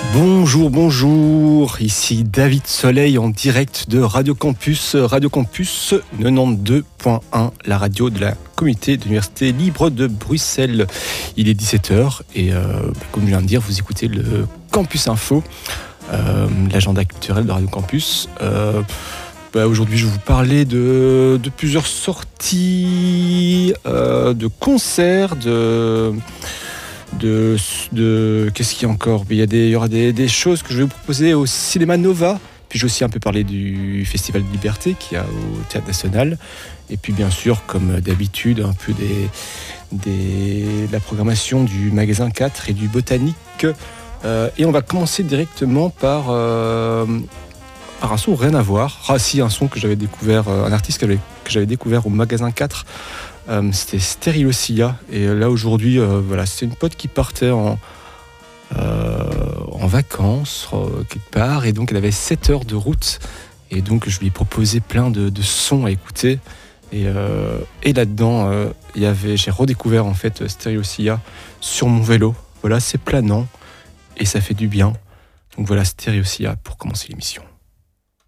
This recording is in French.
Bonjour, ici David Soleil en direct de Radio Campus 92.1, la radio de la communauté de l'Université libre de Bruxelles. Il est 17h et comme je viens de dire, vous écoutez le Campus Info, l'agenda culturel de Radio Campus. Aujourd'hui, je vais vous parler de plusieurs sorties, de concerts, qu'est-ce qu'il y a encore ? Il y aura des choses que je vais vous proposer au Cinéma Nova. Puis j'ai aussi un peu parlé du Festival de Liberté qu'il y a au Théâtre National. Et puis bien sûr, comme d'habitude, un peu la programmation du Magasin 4 et du Botanique. Et on va commencer directement par un son rien à voir. Ah si, un son que j'avais découvert, un artiste que j'avais découvert au Magasin 4. C'était Sterilosia. Et là aujourd'hui, c'était une pote qui partait en vacances quelque part. Et donc elle avait 7 heures de route. Et donc je lui ai proposé plein de sons à écouter. Et là-dedans, j'ai redécouvert en fait Sterilosia sur mon vélo. Voilà, c'est planant et ça fait du bien. Donc voilà, Sterilosia pour commencer l'émission.